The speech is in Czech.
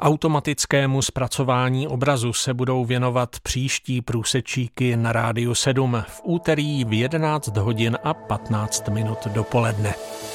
Automatickému zpracování obrazu se budou věnovat příští průsečíky na Rádiu 7 v úterý v 11 hodin a 15 minut dopoledne.